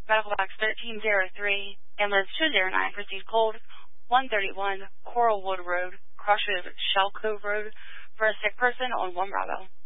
Medical box 1303, ambulance 209, proceed cold, 131 Coralwood Road, Crossroads Shell Cove Road, for a sick person on 1 Bravo.